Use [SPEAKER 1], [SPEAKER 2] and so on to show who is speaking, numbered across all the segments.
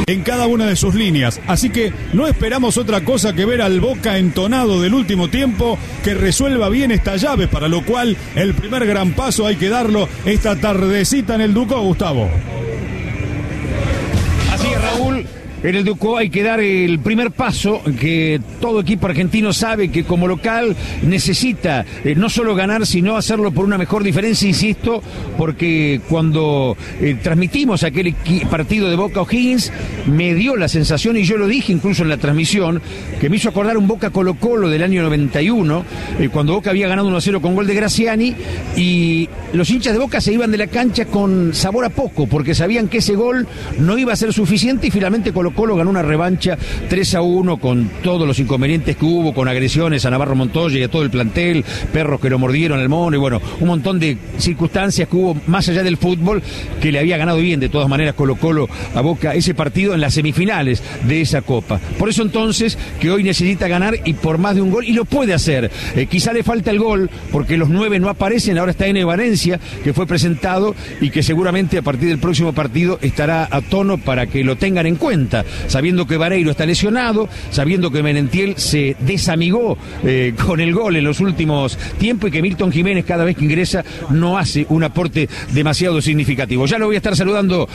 [SPEAKER 1] en cada una de sus líneas. Así que no esperamos otra cosa que ver al Boca entonado del último tiempo, que resuelva bien esta llave, para lo cual el primer gran paso hay que darlo esta tardecita en el Ducó, Gustavo.
[SPEAKER 2] Así es, Raúl. En el Ducó hay que dar el primer paso, que todo equipo argentino sabe que como local necesita no solo ganar, sino hacerlo por una mejor diferencia, insisto, porque cuando transmitimos aquel partido de Boca O'Higgins, me dio la sensación, y yo lo dije incluso en la transmisión, que me hizo acordar un Boca Colo-Colo del año 91, cuando Boca había ganado 1-0 con gol de Graziani, y los hinchas de Boca se iban de la cancha con sabor a poco, porque sabían que ese gol no iba a ser suficiente, y finalmente Colo ganó una revancha 3-1 con todos los inconvenientes que hubo, con agresiones a Navarro Montoya y a todo el plantel, perros que lo mordieron al mono, y bueno, un montón de circunstancias que hubo más allá del fútbol, que le había ganado bien de todas maneras Colo-Colo a Boca ese partido en las semifinales de esa Copa. Por eso entonces que hoy necesita ganar, y por más de un gol, y lo puede hacer. Quizá le falta el gol porque los 9 no aparecen. Ahora está en Valencia, que fue presentado y que seguramente a partir del próximo partido estará a tono para que lo tengan en cuenta, sabiendo que Vareiro está lesionado, sabiendo que Merentiel se desamigó con el gol en los últimos tiempos, y que Milton Jiménez cada vez que ingresa no hace un aporte demasiado significativo. Ya lo voy a estar saludando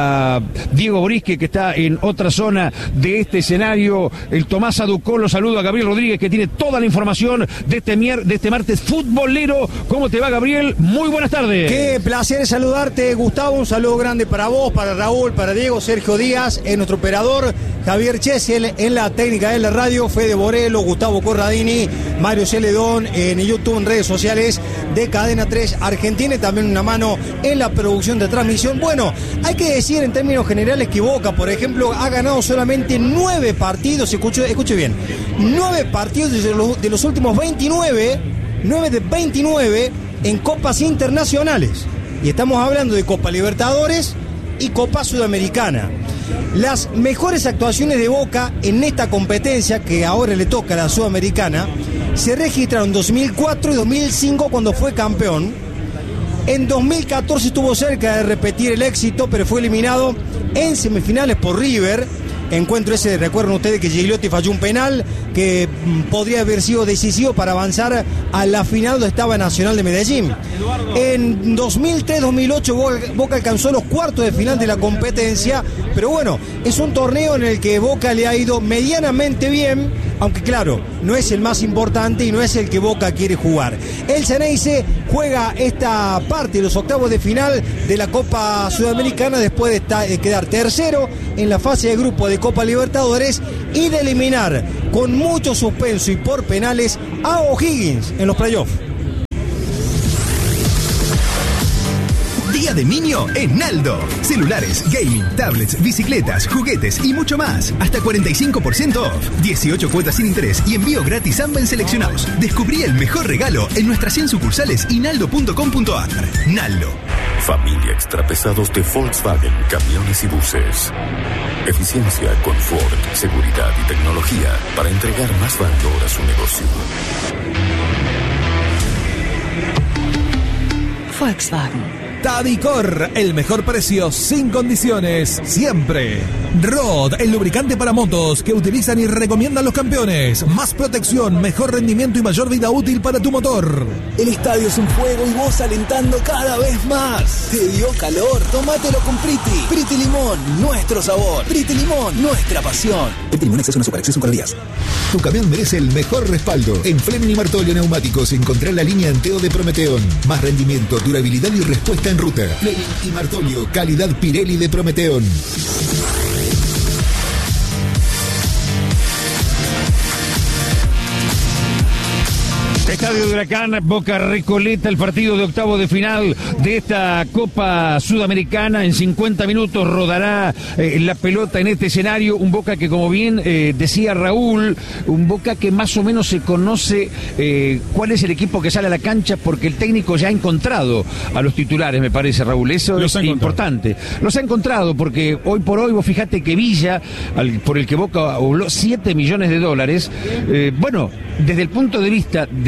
[SPEAKER 2] a Diego Borisque, que está en otra zona de este escenario. El Tomás Aducó, lo saludo a Gabriel Rodríguez, que tiene toda la información de este martes futbolero. ¿Cómo te va, Gabriel? Muy buenas tardes.
[SPEAKER 3] Qué placer saludarte, Gustavo. Un saludo grande para vos, para Raúl, para Diego, Sergio Díaz, en nuestro operador, Javier Chesel, en la técnica de la radio, Fede Borelo, Gustavo Corradini, Mario Celedón, en YouTube, en redes sociales de Cadena 3 Argentina, y también una mano en la producción de transmisión. Bueno, hay que decir en términos generales que Boca, por ejemplo, ha ganado solamente 9 partidos, escuche bien, 9 partidos de los últimos 29, 9 de 29 en copas internacionales. Y estamos hablando de Copa Libertadores y Copa Sudamericana. Las mejores actuaciones de Boca en esta competencia, que ahora le toca a la Sudamericana, se registraron en 2004 y 2005 cuando fue campeón. En 2014 estuvo cerca de repetir el éxito, pero fue eliminado en semifinales por River. Encuentro ese, recuerden ustedes que Gigliotti falló un penal que podría haber sido decisivo para avanzar a la final donde estaba Nacional de Medellín. En 2003-2008 Boca alcanzó los cuartos de final de la competencia, pero bueno, es un torneo en el que Boca le ha ido medianamente bien, aunque claro, no es el más importante y no es el que Boca quiere jugar. El Ceneice juega esta parte de los octavos de final de la Copa Sudamericana después de quedar tercero en la fase de grupo de Copa Libertadores y de eliminar con mucho suspenso y por penales a O'Higgins en los playoffs.
[SPEAKER 4] Día de niño en Naldo. Celulares, gaming, tablets, bicicletas, juguetes y mucho más. Hasta 45% off. 18 cuotas sin interés y envío gratis AMBA en seleccionados. Descubrí el mejor regalo en nuestras 100 sucursales y naldo.com.ar. Naldo.
[SPEAKER 5] Familia extrapesados de Volkswagen, camiones y buses. Eficiencia, confort, seguridad y tecnología para entregar más valor a su negocio.
[SPEAKER 6] Volkswagen.
[SPEAKER 7] Tadicor, el mejor precio sin condiciones, siempre. Rod, el lubricante para motos que utilizan y recomiendan los campeones. Más protección, mejor rendimiento y mayor vida útil para tu motor.
[SPEAKER 8] El estadio es un fuego y vos alentando cada vez más. ¿Te dio calor? Tómatelo con Priti. Priti Limón, nuestro sabor. Priti Limón, nuestra pasión.
[SPEAKER 4] Priti Limón Exceso, una super exceso con días. Tu camión merece el mejor respaldo. En Fleming y Martolio Neumáticos encontrá la línea Anteo de Prometeón. Más rendimiento, durabilidad y respuesta en ruta. Fleming y Martolio, calidad Pirelli de Prometeón.
[SPEAKER 2] Estadio de Huracán, Boca Recoleta, el partido de octavo de final de esta Copa Sudamericana. En 50 minutos rodará la pelota en este escenario. Un Boca que, como bien decía Raúl, un Boca que más o menos se conoce cuál es el equipo que sale a la cancha, porque el técnico ya ha encontrado a los titulares, me parece, Raúl. Eso es importante. Los ha encontrado, porque hoy por hoy, vos fijate que Villa, por el que Boca habló $7 millones, bueno, desde el punto de vista de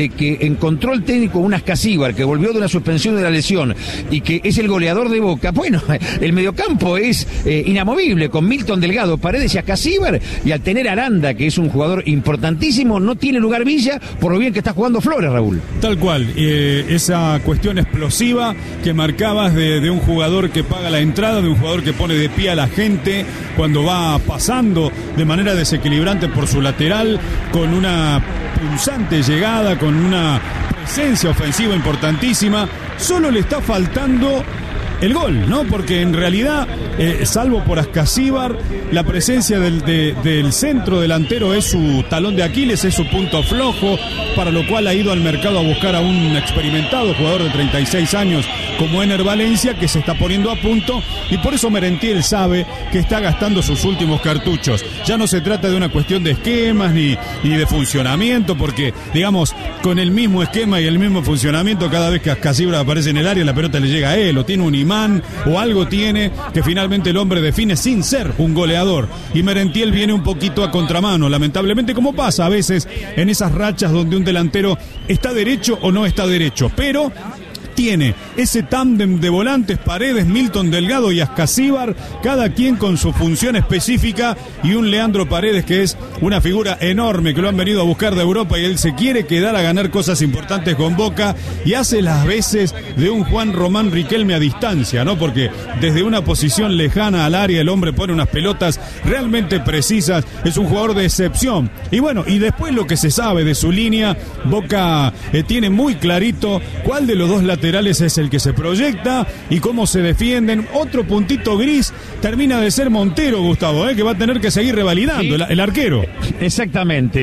[SPEAKER 2] desde que encontró el técnico un Ascasíbar, que volvió de una suspensión de la lesión y que es el goleador de Boca, bueno, el mediocampo es inamovible, con Milton Delgado, Paredes y Ascasíbar, y al tener Aranda, que es un jugador importantísimo, no tiene lugar Villa, por lo bien que está jugando Flores, Raúl.
[SPEAKER 1] Tal cual, esa cuestión explosiva que marcabas de un jugador que paga la entrada, de un jugador que pone de pie a la gente cuando va pasando de manera desequilibrante por su lateral, con una punzante llegada, con una presencia ofensiva importantísima. Solo le está faltando el gol, ¿no? Porque en realidad, salvo por Ascasíbar, la presencia del centro delantero es su talón de Aquiles, es su punto flojo, para lo cual ha ido al mercado a buscar a un experimentado jugador de 36 años como Ener Valencia, que se está poniendo a punto, y por eso Merentiel sabe que está gastando sus últimos cartuchos. Ya no se trata de una cuestión de esquemas ni de funcionamiento, porque, digamos, con el mismo esquema y el mismo funcionamiento, cada vez que Ascasíbar aparece en el área, la pelota le llega a él, o tiene un imán, o algo tiene que finalmente el hombre define sin ser un goleador. Y Merentiel viene un poquito a contramano, lamentablemente, como pasa a veces en esas rachas donde un delantero está derecho o no está derecho, pero tiene ese tándem de volantes, Paredes, Milton Delgado y Ascasíbar, cada quien con su función específica, y un Leandro Paredes que es una figura enorme, que lo han venido a buscar de Europa y él se quiere quedar a ganar cosas importantes con Boca, y hace las veces de un Juan Román Riquelme a distancia, ¿no? Porque desde una posición lejana al área el hombre pone unas pelotas realmente precisas, es un jugador de excepción. Y bueno, y después lo que se sabe de su línea, Boca tiene muy clarito cuál de los dos laterales es el que se proyecta y cómo se defienden. Otro puntito gris termina de ser Montero, Gustavo, que va a tener que seguir revalidando, sí, el arquero.
[SPEAKER 2] Exactamente.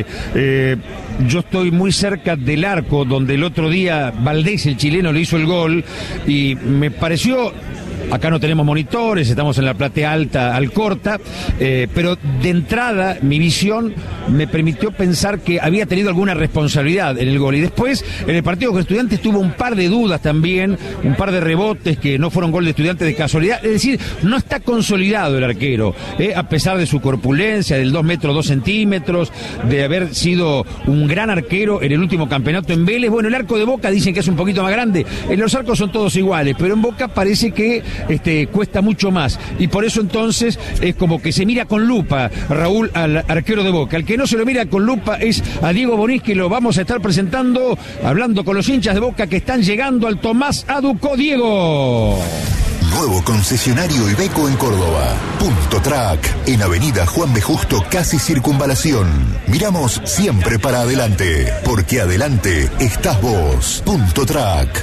[SPEAKER 2] Yo estoy muy cerca del arco donde el otro día Valdés, el chileno, le hizo el gol, y me pareció... Acá no tenemos monitores, estamos en la platea alta al corta, pero de entrada mi visión me permitió pensar que había tenido alguna responsabilidad en el gol. Y después, en el partido con Estudiantes tuvo un par de dudas también, un par de rebotes que no fueron gol de Estudiantes de casualidad. Es decir, no está consolidado el arquero, a pesar de su corpulencia, del 2 metros 2 centímetros, de haber sido un gran arquero en el último campeonato en Vélez. Bueno, el arco de Boca dicen que es un poquito más grande, los arcos son todos iguales, pero en Boca parece que cuesta mucho más, y por eso entonces es como que se mira con lupa, Raúl, al arquero de Boca. El que no se lo mira con lupa es a Diego Bonis, que lo vamos a estar presentando, hablando con los hinchas de Boca que están llegando al Tomás Aduco. Diego.
[SPEAKER 6] Nuevo concesionario Iveco en Córdoba. Punto Track, en Avenida Juan B. Justo, casi Circunvalación. Miramos siempre para adelante, porque adelante estás vos. Punto Track.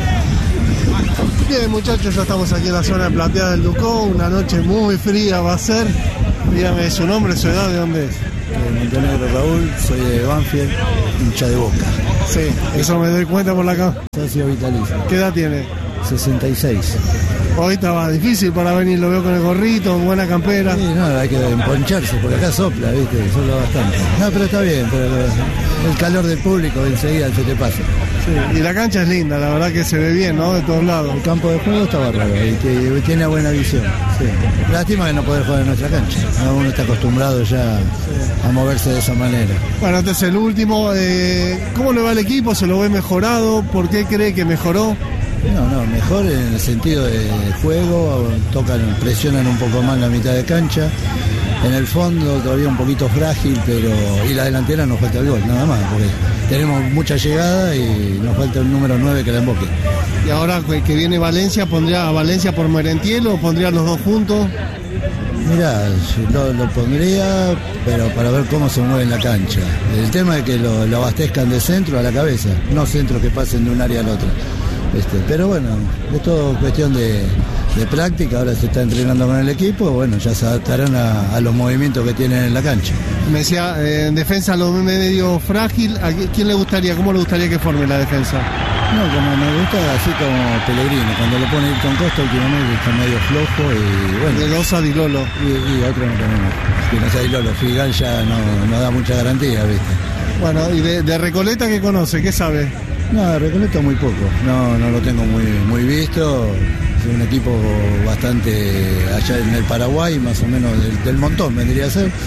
[SPEAKER 9] Bien, muchachos, ya estamos aquí en la zona de Platea del Ducó. Una noche muy fría va a ser. Dígame su nombre, su edad, ¿de dónde es?
[SPEAKER 10] Montenegro Raúl, soy de Banfield, hincha de Boca.
[SPEAKER 9] Sí, eso me doy cuenta por la cara.
[SPEAKER 10] Socio vitalicio.
[SPEAKER 9] ¿Qué edad tiene?
[SPEAKER 10] 66.
[SPEAKER 9] Hoy estaba difícil para venir, lo veo con el gorrito, buena campera.
[SPEAKER 10] Sí, no, hay que emponcharse, porque acá sopla, ¿viste? Sopla bastante. No, pero está bien, pero el calor del público enseguida se te pasa.
[SPEAKER 9] Sí, y la cancha es linda, la verdad que se ve bien, ¿no? De todos lados.
[SPEAKER 10] El campo de juego está bárbaro y tiene buena visión. Sí. Lástima que no poder jugar en nuestra cancha. Uno está acostumbrado ya a moverse de esa manera.
[SPEAKER 9] Bueno, entonces el último, ¿cómo le va el equipo? ¿Se lo ve mejorado? ¿Por qué cree que mejoró?
[SPEAKER 10] No, mejor en el sentido de juego, presionan un poco más la mitad de cancha. En el fondo todavía un poquito frágil, y la delantera nos falta el gol, nada más, porque tenemos mucha llegada y nos falta el número 9 que la emboque.
[SPEAKER 9] Y ahora que viene Valencia, ¿pondría a Valencia por Merentiel o pondría los dos juntos?
[SPEAKER 10] Mirá, lo pondría, pero para ver cómo se mueve en la cancha. El tema es que lo abastezcan de centro a la cabeza, no centros que pasen de un área al otro. Pero bueno, es todo cuestión de práctica. Ahora se está entrenando con el equipo, bueno, ya se adaptarán a los movimientos que tienen en la cancha.
[SPEAKER 9] Me decía, en defensa lo medio frágil, ¿a quién le gustaría, cómo le gustaría que forme la defensa?
[SPEAKER 10] No, como me gusta, así como Pellegrini, cuando lo pone con Costa últimamente está medio flojo y bueno.
[SPEAKER 9] De Loza, Di Lolo.
[SPEAKER 10] Y otro no tenemos, que no sea Di Lolo, Figal ya no da mucha garantía, ¿viste?
[SPEAKER 9] Bueno, y de Recoleta, ¿qué conoce? ¿Qué sabe?
[SPEAKER 10] No, de Recoleta muy poco, no lo tengo muy visto. Es un equipo bastante allá en el Paraguay, más o menos del montón vendría a ser.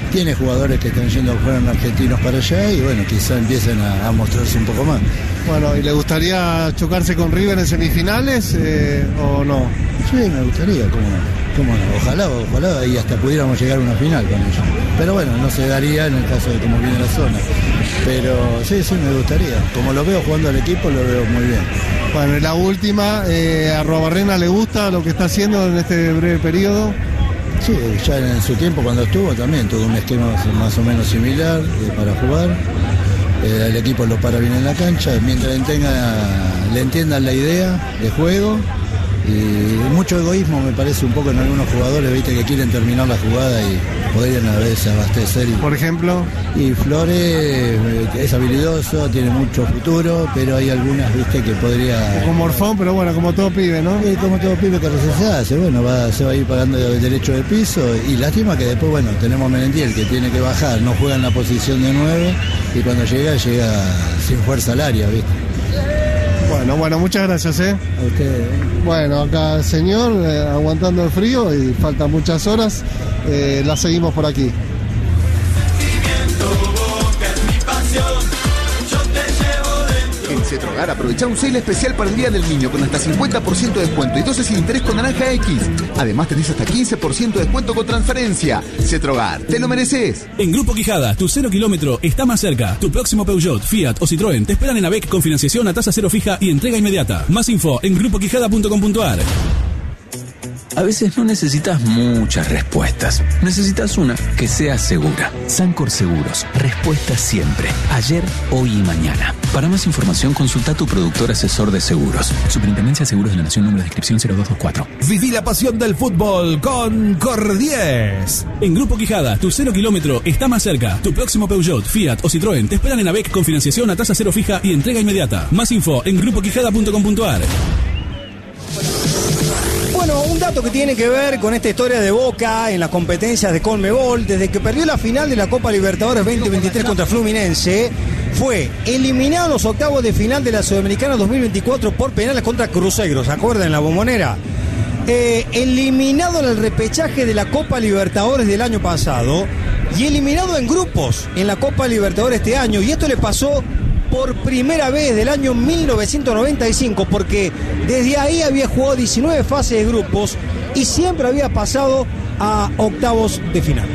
[SPEAKER 10] tiene jugadores que están yendo fueron argentinos para allá y bueno, quizá empiecen a mostrarse un poco más.
[SPEAKER 9] Bueno, ¿y le gustaría chocarse con River en semifinales o no?
[SPEAKER 10] Sí, me gustaría, cómo no. Ojalá y hasta pudiéramos llegar a una final con ellos. Pero bueno, no se daría en el caso de cómo viene la zona. Pero sí, me gustaría. Como lo veo jugando al equipo, lo veo muy bien.
[SPEAKER 9] Bueno, y la última, ¿a Arruabarrena le gusta lo que está haciendo en este breve periodo?
[SPEAKER 10] Sí, ya en su tiempo cuando estuvo también tuvo un esquema más o menos similar para jugar. El equipo lo para bien en la cancha, mientras le entiendan la idea de juego. Y mucho egoísmo me parece un poco en algunos jugadores, viste, que quieren terminar la jugada y podrían a veces abastecer.
[SPEAKER 9] Por ejemplo.
[SPEAKER 10] Y Flores es habilidoso, tiene mucho futuro, pero hay algunas, viste, que podría.
[SPEAKER 9] Como Morfón, pero bueno, como todo pibe, ¿no?
[SPEAKER 10] Como todo pibe que recién se hace, bueno, se va a ir pagando el derecho de piso. Y lástima que después, bueno, tenemos Merentiel que tiene que bajar, no juega en la posición de 9 y cuando llega sin fuerza al área, viste.
[SPEAKER 9] Bueno, muchas gracias,
[SPEAKER 10] A ustedes.
[SPEAKER 9] Bueno, acá señor, aguantando el frío y faltan muchas horas, la seguimos por aquí.
[SPEAKER 11] En Cetrogar aprovecha un sale especial para el Día del Niño con hasta 50% de descuento y 12 sin interés con naranja X. Además tenés hasta 15% de descuento con transferencia. Cetrogar, te lo mereces.
[SPEAKER 12] En Grupo Quijada, tu 0 kilómetro está más cerca. Tu próximo Peugeot, Fiat o Citroën te esperan en AVEC con financiación a tasa cero fija y entrega inmediata. Más info en grupoquijada.com.ar.
[SPEAKER 13] A veces no necesitas muchas respuestas. Necesitas una que sea segura. Sancor Seguros. Respuesta siempre. Ayer, hoy y mañana. Para más información, consulta a tu productor asesor de seguros. Superintendencia de Seguros de la Nación, número de inscripción 0224.
[SPEAKER 7] Viví la pasión del fútbol con Cordies.
[SPEAKER 12] En Grupo Quijada, tu 0 kilómetro está más cerca. Tu próximo Peugeot, Fiat o Citroën te esperan en AVEC con financiación a tasa cero fija y entrega inmediata. Más info en grupoquijada.com.ar.
[SPEAKER 3] Bueno, un dato que tiene que ver con esta historia de Boca en las competencias de Conmebol, desde que perdió la final de la Copa Libertadores 2023 contra Fluminense, fue eliminado en los octavos de final de la Sudamericana 2024 por penales contra Cruzeiro, ¿se acuerdan? En la Bombonera. Eliminado en el repechaje de la Copa Libertadores del año pasado y eliminado en grupos en la Copa Libertadores este año, y esto le pasó por primera vez del año 1995, porque desde ahí había jugado 19 fases de grupos y siempre había pasado a octavos de final.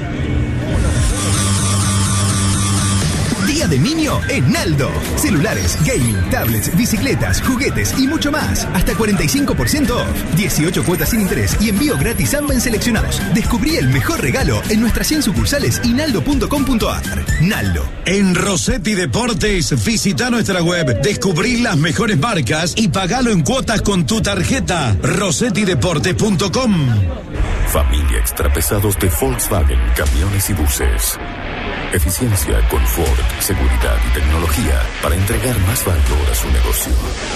[SPEAKER 4] Día de niño en Naldo. Celulares, gaming, tablets, bicicletas, juguetes y mucho más. Hasta 45% off. 18 cuotas sin interés y envío gratis AMBA en seleccionados. Descubrí el mejor regalo en nuestras 100 sucursales y naldo.com.ar. Naldo.
[SPEAKER 14] En Rossetti Deportes, visita nuestra web, descubrí las mejores marcas y pagalo en cuotas con tu tarjeta. rossettideportes.com.
[SPEAKER 5] Familia extrapesados de Volkswagen, camiones y buses. Eficiencia, confort, seguridad y tecnología para entregar más valor a su negocio.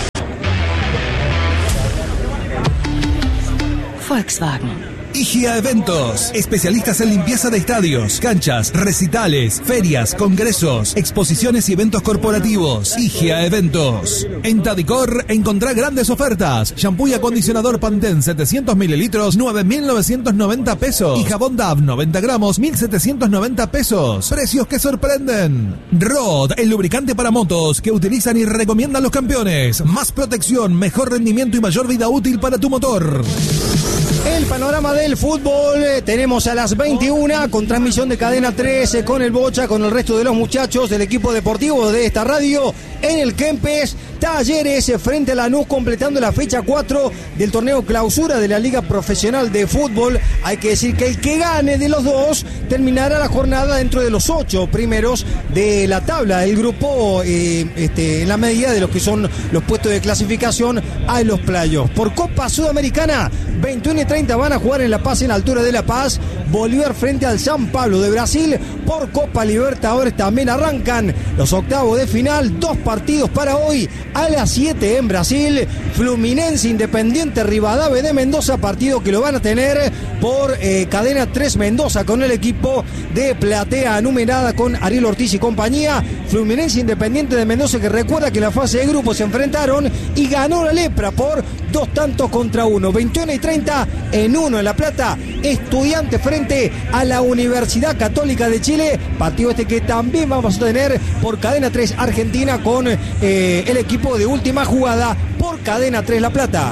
[SPEAKER 15] Volkswagen.
[SPEAKER 7] Higia Eventos, especialistas en limpieza de estadios, canchas, recitales, ferias, congresos, exposiciones y eventos corporativos. Higia Eventos. En Tadicor encontrá grandes ofertas. Shampoo y acondicionador Pantene 700 mililitros, 9.990 pesos. Y jabón Dove 90 gramos, 1.790 pesos. Precios que sorprenden. Rod, el lubricante para motos que utilizan y recomiendan los campeones. Más protección, mejor rendimiento y mayor vida útil para tu motor.
[SPEAKER 3] El panorama del fútbol tenemos a las 21 con transmisión de Cadena 13 con el Bocha, con el resto de los muchachos del equipo deportivo de esta radio en el Kempes. Talleres frente a Lanús completando la fecha 4 del torneo clausura de la Liga Profesional de Fútbol. Hay que decir que el que gane de los dos terminará la jornada dentro de los 8 primeros de la tabla del grupo, en la medida de lo que son los puestos de clasificación a los playoffs. Por Copa Sudamericana, 21 y 30 van a jugar en La Paz, en la altura de La Paz. Bolívar frente al San Pablo de Brasil. Por Copa Libertadores también arrancan los octavos de final. 2 partidos para hoy a las 7 en Brasil. Fluminense Independiente Rivadavia de Mendoza, partido que lo van a tener por Cadena 3 Mendoza con el equipo de Platea Numerada con Ariel Ortiz y compañía. Fluminense Independiente de Mendoza, que recuerda que en la fase de grupos se enfrentaron y ganó la Lepra por 2-1. 21 y 30 en 1 en La Plata. Estudiantes frente a la Universidad Católica de Chile. Partido que también vamos a tener por Cadena 3 Argentina con el equipo de Última Jugada por Cadena 3 La Plata.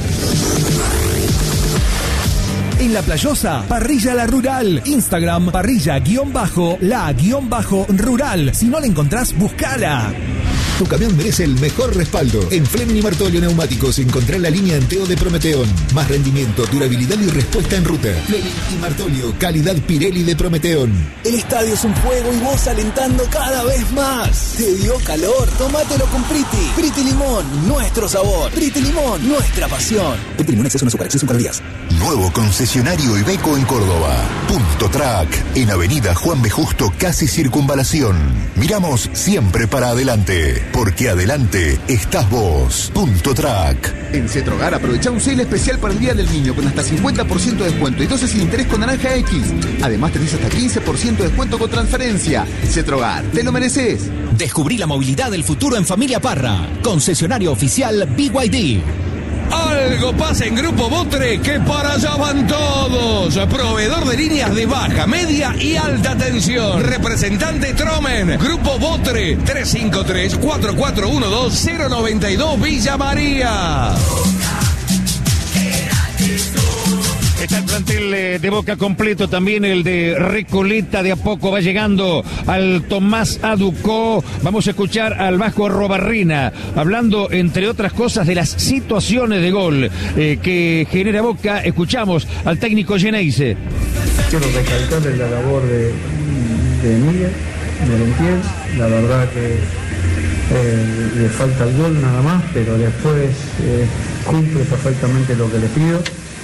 [SPEAKER 7] En La Playosa, Parrilla La Rural. Instagram, parrilla_la_rural. Si no la encontrás, buscala.
[SPEAKER 6] Tu camión merece el mejor respaldo. En Fleming y Martolio Neumáticos encontrá la línea Anteo de Prometeón. Más rendimiento, durabilidad y respuesta en ruta. Fleming y Martolio, calidad Pirelli de Prometeón.
[SPEAKER 8] El estadio es un juego y vos alentando cada vez más. ¿Te dio calor? Tómatelo con Priti. Priti Limón, nuestro sabor. Priti Limón, nuestra pasión.
[SPEAKER 4] Priti Limón, exceso en azúcar, exceso en calorías.
[SPEAKER 6] Nuevo concesionario Iveco en Córdoba. Punto Track, en Avenida Juan B. Justo, casi Circunvalación. Miramos siempre para adelante, porque adelante estás vos. Punto Track.
[SPEAKER 11] En Cetrogar aprovecha un sale especial para el Día del Niño con hasta 50% de descuento y 12 sin interés con naranja X. Además tenés hasta 15% de descuento con transferencia. Cetrogar, te lo mereces.
[SPEAKER 15] Descubrí la movilidad del futuro en Familia Parra. Concesionario oficial BYD.
[SPEAKER 2] Algo pasa en Grupo Botre, que para allá van todos. Proveedor de líneas de baja, media y alta tensión. Representante Tromen. Grupo Botre, 353-4412-092 Villa María. Está el plantel de Boca completo, también el de Recoleta de a poco va llegando al Tomás Aducó. Vamos a escuchar al Vasco Arrobarrena, hablando entre otras cosas de las situaciones de gol que genera Boca. Escuchamos al técnico Geneise.
[SPEAKER 16] Quiero recalcarle la labor de Miguel, Merentiel. La verdad que le falta el gol nada más, pero después cumple perfectamente lo que le pido.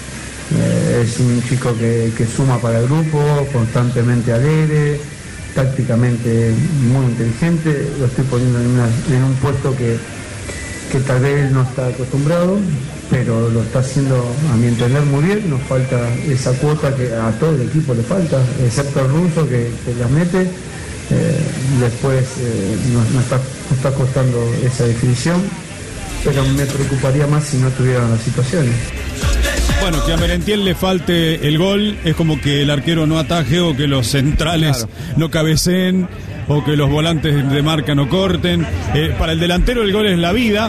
[SPEAKER 16] Es un chico que suma para el grupo, constantemente alegre, tácticamente muy inteligente. Lo estoy poniendo en un puesto que tal vez él no está acostumbrado, pero lo está haciendo, a mi entender, muy bien. Nos falta esa cuota que a todo el equipo le falta, excepto el ruso que las mete. Después nos está costando esa definición, pero me preocuparía más si no tuvieran las situaciones.
[SPEAKER 1] Bueno, que a Merentiel le falte el gol es como que el arquero no ataje o que los centrales no cabeceen o que los volantes de marca no corten. Para el delantero el gol es la vida.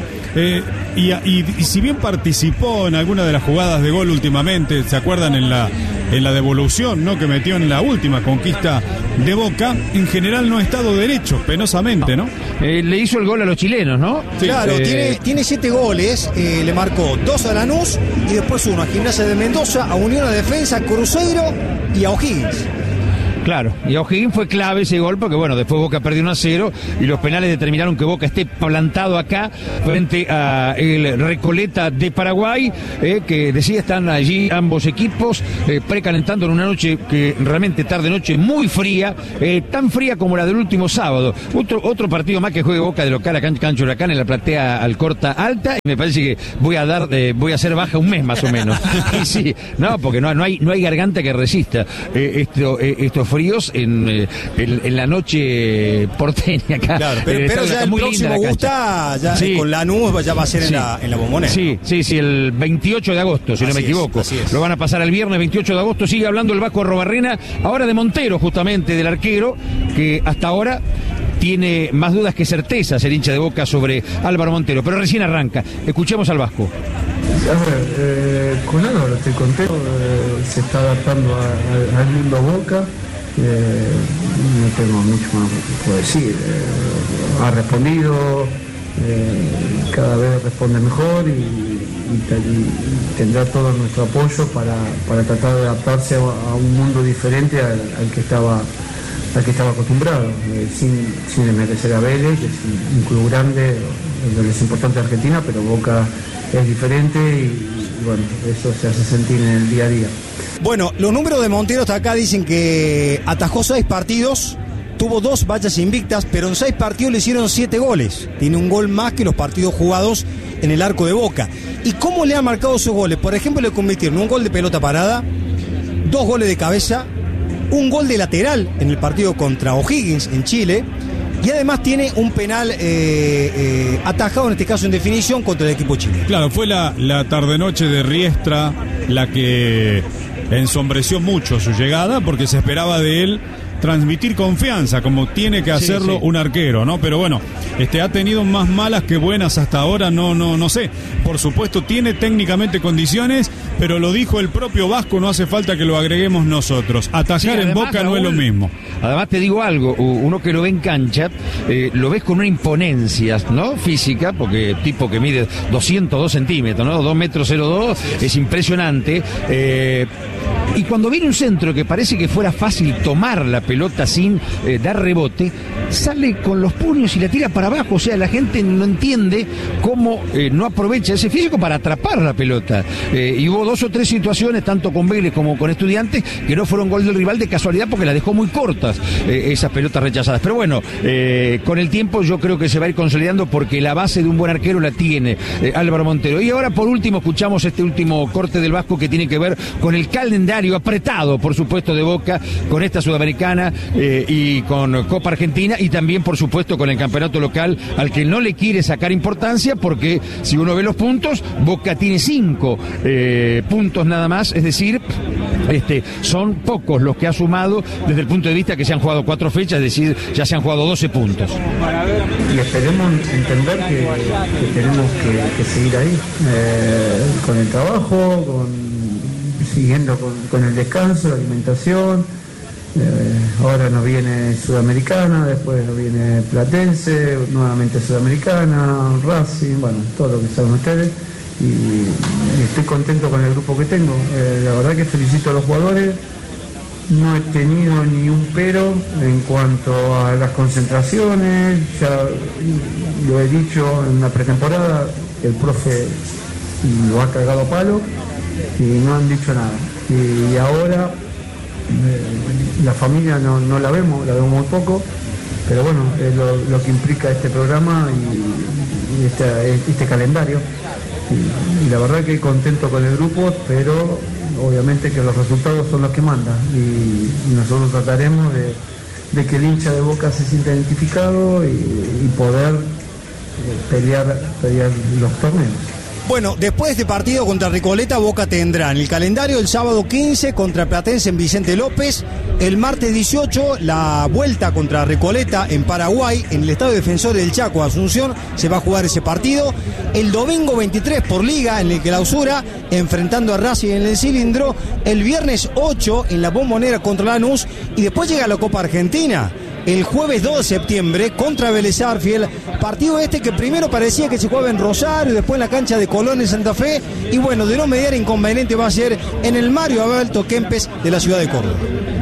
[SPEAKER 1] Y si bien participó en alguna de las jugadas de gol últimamente, ¿se acuerdan en la devolución, ¿no?, que metió en la última conquista de Boca? En general no ha estado derecho, penosamente, ¿no?
[SPEAKER 2] Le hizo el gol a los chilenos, ¿no?
[SPEAKER 3] Sí, claro, tiene 7 goles, le marcó 2 a Lanús y después 1 a Gimnasia de Mendoza, a Unión de Defensa, a Cruzeiro y a O'Higgins.
[SPEAKER 2] Claro, y a O'Higgins fue clave ese gol porque, bueno, después Boca perdió 1-0 y los penales determinaron que Boca esté plantado acá frente a el Recoleta de Paraguay, que decía están allí ambos equipos precalentando en una noche que realmente tarde-noche muy fría, tan fría como la del último sábado. Otro partido más que juegue Boca de local acá en Cancho Huracán en la platea Alcorta Alta, y me parece que voy a hacer baja un mes más o menos. Y sí, no, porque no hay garganta que resista estos fríos en la noche porteña acá.
[SPEAKER 3] Claro, pero ya el próximo Gusta, ya sí, con Lanús ya va a ser en la Bombonera.
[SPEAKER 2] Sí, el 28 de agosto, si no me equivoco. Lo van a pasar el viernes 28 de agosto. Sigue hablando el Vasco Arrobarrena, ahora de Montero, justamente, del arquero, que hasta ahora tiene más dudas que certezas el hincha de Boca sobre Álvaro Montero, pero recién arranca. Escuchemos al Vasco.
[SPEAKER 16] A ver, con Álvaro estoy contento, se está adaptando al mundo Boca. No tengo mucho más que puedo decir. Ha respondido, cada vez responde mejor y tendrá todo nuestro apoyo para tratar de adaptarse a un mundo diferente al que estaba acostumbrado, sin desmerecer a Vélez, que es un club grande, donde es importante de Argentina, pero Boca es diferente y bueno, eso se hace sentir en el día a día.
[SPEAKER 3] Bueno, los números de Montero hasta acá dicen que atajó 6 partidos, tuvo 2 vallas invictas, pero en 6 partidos le hicieron 7 goles. Tiene un gol más que los partidos jugados en el arco de Boca. ¿Y cómo le han marcado esos goles? Por ejemplo, le convirtieron un gol de pelota parada, 2 goles de cabeza, un gol de lateral en el partido contra O'Higgins en Chile, y además tiene un penal atajado, en este caso en definición, contra el equipo chileno.
[SPEAKER 1] Claro, fue la tarde-noche de Riestra la que ensombreció mucho su llegada porque se esperaba de él transmitir confianza, como tiene que hacerlo un arquero, ¿no? Pero bueno, ha tenido más malas que buenas hasta ahora, no sé. Por supuesto, tiene técnicamente condiciones, pero lo dijo el propio Vasco, no hace falta que lo agreguemos nosotros. Atajar en Boca no es lo mismo.
[SPEAKER 2] Además te digo algo, uno que lo ve en cancha, lo ves con una imponencia, ¿no? Física, porque tipo que mide 202 centímetros, ¿no? 2 metros 02, es impresionante. Y cuando viene un centro que parece que fuera fácil tomar la pelota sin dar rebote, sale con los puños y la tira para abajo. O sea, la gente no entiende cómo no aprovecha ese físico para atrapar la pelota. Y hubo 2 o 3 situaciones, tanto con Vélez como con Estudiantes, que no fueron gol del rival de casualidad porque las dejó muy cortas esas pelotas rechazadas. Pero bueno, con el tiempo yo creo que se va a ir consolidando porque la base de un buen arquero la tiene Álvaro Montero. Y ahora por último escuchamos este último corte del Vasco que tiene que ver con el calendario apretado, por supuesto, de Boca con esta Sudamericana y con Copa Argentina y también, por supuesto, con el campeonato local al que no le quiere sacar importancia porque si uno ve los puntos, Boca tiene 5 puntos nada más, es decir, son pocos los que ha sumado desde el punto de vista que se han jugado 4 fechas, es decir, ya se han jugado 12 puntos.
[SPEAKER 16] Y esperemos entender que tenemos que seguir ahí, con el trabajo, siguiendo con el descanso, la alimentación. Ahora nos viene Sudamericana, después nos viene Platense, nuevamente Sudamericana, Racing, bueno, todo lo que saben ustedes. Y estoy contento con el grupo que tengo. La verdad que felicito a los jugadores. No he tenido ni un pero en cuanto a las concentraciones. Ya lo he dicho en la pretemporada, el profe lo ha cagado a palo y no han dicho nada. Y ahora la familia no la vemos muy poco, pero bueno, es lo que implica este programa y este calendario. Y la verdad que contento con el grupo, pero obviamente que los resultados son los que mandan y nosotros trataremos de que el hincha de Boca se sienta identificado y poder pelear los torneos.
[SPEAKER 3] Bueno, después de este partido contra Recoleta, Boca tendrá en el calendario el sábado 15 contra Platense en Vicente López, el martes 18 la vuelta contra Recoleta en Paraguay, en el Estadio Defensor del Chaco, Asunción, se va a jugar ese partido, el domingo 23 por Liga en el Clausura, enfrentando a Racing en el Cilindro, el viernes 8 en la Bombonera contra Lanús y después llega la Copa Argentina. El jueves 2 de septiembre contra Vélez Sarsfield, partido que primero parecía que se jugaba en Rosario, después en la cancha de Colón en Santa Fe, y bueno, de no mediar inconveniente va a ser en el Mario Abelto Kempes de la ciudad de Córdoba.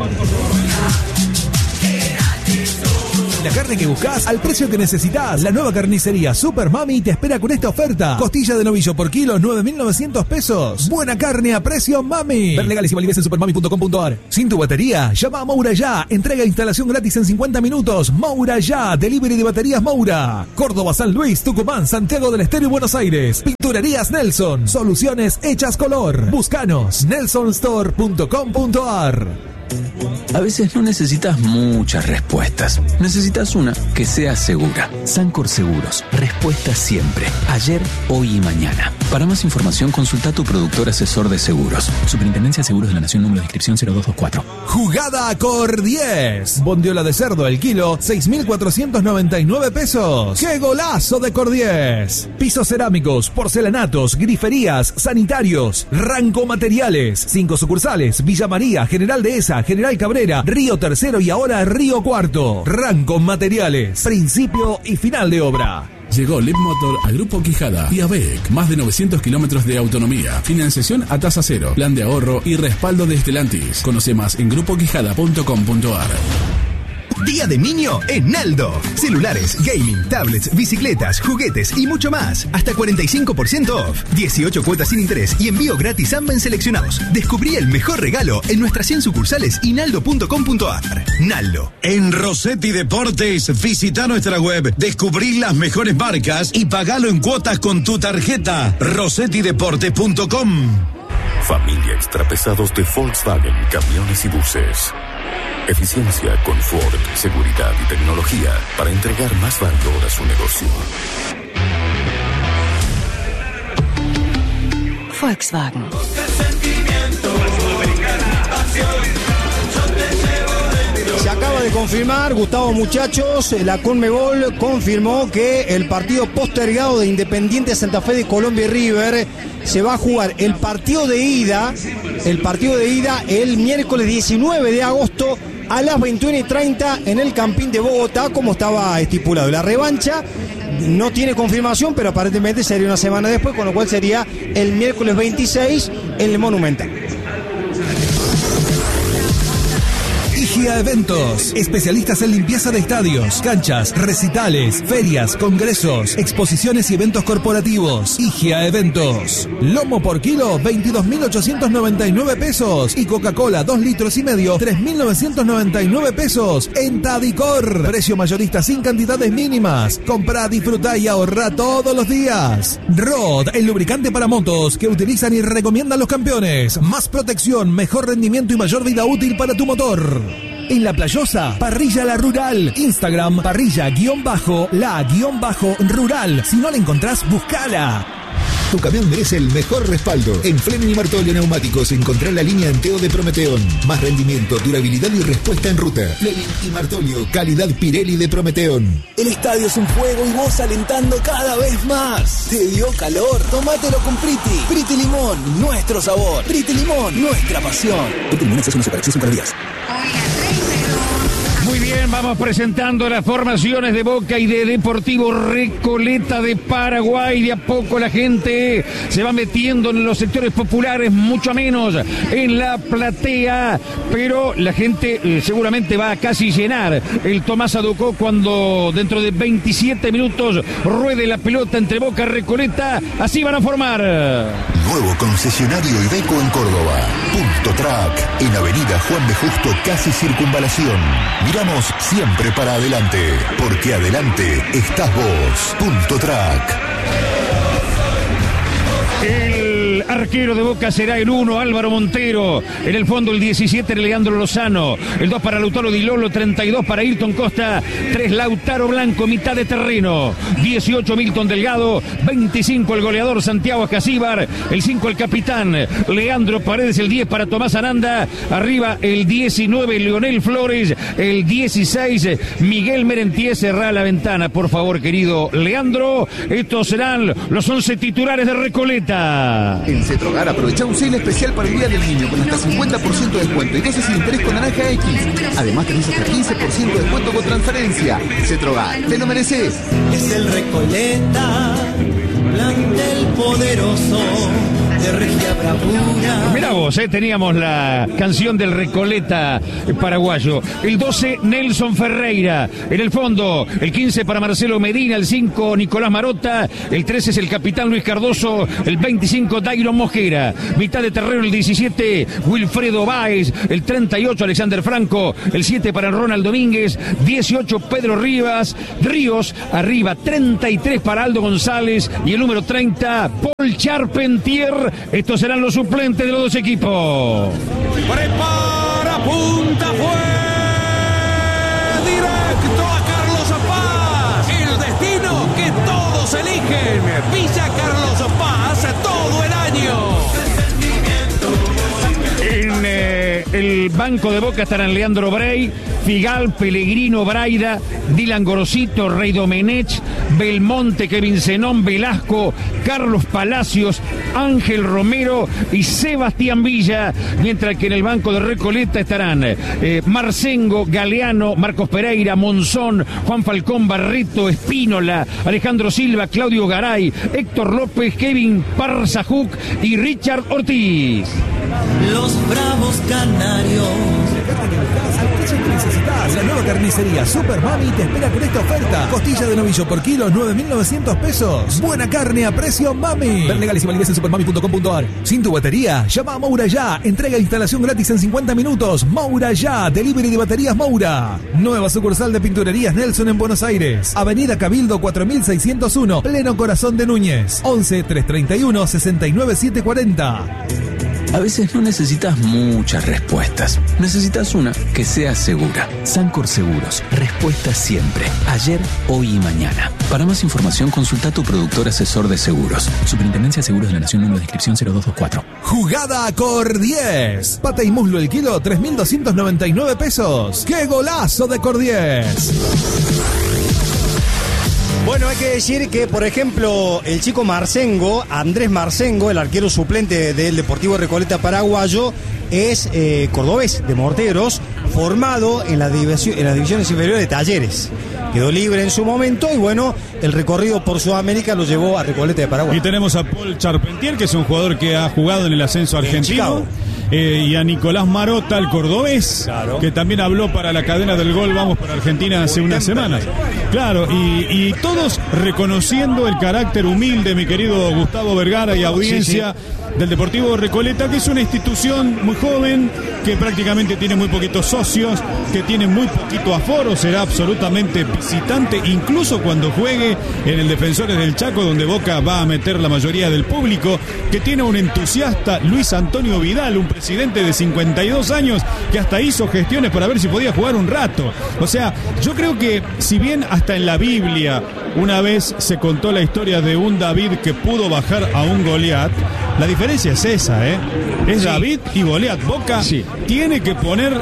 [SPEAKER 7] La carne que buscas al precio que necesitas. La nueva carnicería Super Mami te espera con esta oferta. Costilla de novillo por kilo, 9.900 pesos. Buena carne a precio Mami. Ver legales y validez en supermami.com.ar. Sin tu batería, llama a Moura Ya. Entrega e instalación gratis en 50 minutos. Moura Ya. Delivery de baterías Moura. Córdoba, San Luis, Tucumán, Santiago del Estero y Buenos Aires. Pinturerías Nelson. Soluciones hechas color. Búscanos. nelsonstore.com.ar.
[SPEAKER 13] A veces no necesitas muchas respuestas. Necesitas una que sea segura. Sancor Seguros. Respuesta siempre. Ayer, hoy y mañana. Para más información, consulta a tu productor asesor de seguros. Superintendencia de Seguros de la Nación, número de inscripción 0224.
[SPEAKER 7] Jugada Cor 10. Bondiola de cerdo el kilo, 6.499 pesos. ¡Qué golazo de Cor 10! Pisos cerámicos, porcelanatos, griferías, sanitarios, Ranco Materiales. 5 sucursales: Villa María, General Dehesa, General Cabrera, Río Tercero y ahora Río Cuarto. Ranco Materiales. Principio y final de obra.
[SPEAKER 12] Llegó Lev Motor a Grupo Quijada y ABEC. Más de 900 kilómetros de autonomía, financiación a tasa cero, plan de ahorro y respaldo de Stellantis. Conoce más en grupoquijada.com.ar.
[SPEAKER 4] Día de Niño en Naldo. Celulares, gaming, tablets, bicicletas, juguetes y mucho más. Hasta 45% off. 18 cuotas sin interés y envío gratis AMBA en seleccionados. Descubrí el mejor regalo en nuestras 100 sucursales y naldo.com.ar. Naldo.
[SPEAKER 14] En Rossetti Deportes, visita nuestra web, descubrí las mejores marcas y pagalo en cuotas con tu tarjeta. rossettideportes.com.
[SPEAKER 5] Familia Extrapesados de Volkswagen, camiones y buses. Eficiencia, confort, seguridad y tecnología para entregar más valor a su negocio.
[SPEAKER 17] Volkswagen.
[SPEAKER 3] Se acaba de confirmar, Gustavo, muchachos, la Conmebol confirmó que el partido postergado de Independiente Santa Fe de Colombia y River se va a jugar el partido de ida el miércoles 19 de agosto a las 21:30 en el Campín de Bogotá, como estaba estipulado. La revancha no tiene confirmación, pero aparentemente sería una semana después, con lo cual sería el miércoles 26 en el Monumental.
[SPEAKER 7] Higia Eventos, especialistas en limpieza de estadios, canchas, recitales, ferias, congresos, exposiciones y eventos corporativos. Higia Eventos. Lomo por kilo, 22.899 pesos. Y Coca-Cola, 2,5 litros, 3.999 pesos. En Tadicor, precio mayorista sin cantidades mínimas. Comprá, disfrutá y ahorrá todos los días. Rod, el lubricante para motos que utilizan y recomiendan los campeones. Más protección, mejor rendimiento y mayor vida útil para tu motor. En La Playosa, Parrilla La Rural. Instagram, parrilla_la_rural. Si no la encontrás, buscala.
[SPEAKER 6] Tu camión merece el mejor respaldo. En Fleming y Martolio Neumáticos encontrá la línea Enteo de Prometeón. Más rendimiento, durabilidad y respuesta en ruta. Fleming y Martolio, calidad Pirelli de Prometeón.
[SPEAKER 8] El estadio es un juego y vos alentando cada vez más. ¿Te dio calor? Tómatelo con Priti. Priti Limón, nuestro sabor. Priti Limón, nuestra pasión. Priti Limón es una superacción para días.
[SPEAKER 2] Muy bien, vamos presentando las formaciones de Boca y de Deportivo Recoleta de Paraguay. De a poco la gente se va metiendo en los sectores populares, mucho menos en la platea, pero la gente seguramente va a casi llenar el Tomás Aducó cuando dentro de 27 minutos ruede la pelota entre Boca y Recoleta. Así van a formar.
[SPEAKER 6] Nuevo concesionario Iveco en Córdoba. Punto Track, en Avenida Juan B. Justo, casi Circunvalación. Miramos siempre para adelante, porque adelante estás vos. Punto Track.
[SPEAKER 2] El arquero de Boca será el 1, Álvaro Montero. En el fondo el 17, Leandro Lozano. El 2 para Lautaro Di Lolo, 32 para Ayrton Costa, 3 Lautaro Blanco, mitad de terreno. 18 Milton Delgado, 25 el goleador Santiago Escasíbar, el 5 el capitán Leandro Paredes, el 10 para Tomás Aranda. Arriba el 19 Leonel Flores, el 16 Miguel Merentier. Cerrá la ventana, por favor, querido Leandro. Estos serán los 11 titulares de Recoleta.
[SPEAKER 11] En Cetrogar aprovecha un sale especial para el Día del Niño con hasta 50% de descuento y 12 sin interés con naranja X. Además tenés hasta 15% de descuento con transferencia. Cetrogar, te lo mereces.
[SPEAKER 17] Es el Recoleta, plantel poderoso de regia bravura.
[SPEAKER 2] Mirá vos, teníamos la canción del Recoleta paraguayo. El 12, Nelson Ferreira. En el fondo, el 15 para Marcelo Medina, el 5, Nicolás Marota, el 13 es el capitán Luis Cardoso, el 25, Dairon Mosquera. Mitad de terreno, el 17, Wilfredo Báez, el 38, Alexander Franco, el 7 para Ronald Domínguez, 18, Pedro Ríos, arriba, 33 para Aldo González y el número 30, Paul Charpentier. Estos serán los suplentes de los dos equipos.
[SPEAKER 18] Prepara, punta, fue directo a Carlos Paz. El destino que todos eligen. Villa Carlos Paz todo el año.
[SPEAKER 2] En el banco de Boca estarán Leandro Brey, Figal, Pellegrino, Braida, Dylan Gorosito, Rey Domenech, Belmonte, Kevin Zenón, Velasco, Carlos Palacios, Ángel Romero y Sebastián Villa, mientras que en el banco de Recoleta estarán Marcengo, Galeano, Marcos Pereira, Monzón, Juan Falcón, Barreto, Espínola, Alejandro Silva, Claudio Garay, Héctor López, Kevin Parzajuc y Richard Ortiz.
[SPEAKER 17] Los bravos canarios.
[SPEAKER 7] Necesitas la nueva carnicería Super Mami te espera con esta oferta. Costilla de novillo por kilo, 9.900 pesos. Buena carne a precio Mami. Ver legales y validez en supermami.com.ar. Sin tu batería, llama a Moura Ya. Entrega e instalación gratis en 50 minutos. Moura Ya, delivery de baterías Moura. Nueva sucursal de Pinturerías Nelson en Buenos Aires. Avenida Cabildo 4601, pleno corazón de Núñez. 11 331 69740.
[SPEAKER 13] A veces no necesitas muchas respuestas. Necesitas una que sea segura. Sancor Seguros. Respuesta siempre. Ayer, hoy y mañana. Para más información, consulta a tu productor asesor de seguros. Superintendencia de Seguros de la Nación, número de inscripción 0224.
[SPEAKER 7] Jugada Cordies. Pata y muslo el kilo, 3.299 pesos. ¡Qué golazo de Cordies!
[SPEAKER 3] Bueno, hay que decir que, por ejemplo, el chico Marcengo, Andrés Marcengo, el arquero suplente del Deportivo Recoleta paraguayo, es cordobés de Morteros, formado en las divisiones inferiores de Talleres. Quedó libre en su momento y bueno, el recorrido por Sudamérica lo llevó a Recoleta de Paraguay.
[SPEAKER 1] Y tenemos a Paul Charpentier, que es un jugador que ha jugado en el ascenso argentino. Y a Nicolás Marota, el cordobés, claro, que también habló para la cadena del gol Vamos para Argentina hace unas semanas. Claro, y todos reconociendo el carácter humilde, mi querido Gustavo Vergara y audiencia del Deportivo Recoleta, que es una institución muy joven, que prácticamente tiene muy poquitos socios, que tiene muy poquito aforo, será absolutamente visitante, incluso cuando juegue en el Defensores del Chaco, donde Boca va a meter la mayoría del público, que tiene un entusiasta, Luis Antonio Vidal, un presidente de 52 años, que hasta hizo gestiones para ver si podía jugar un rato. O sea, yo creo que si bien hasta en la Biblia una vez se contó la historia de un David que pudo bajar a un Goliat, la diferencia es esa, es David y Goliat. Boca tiene que poner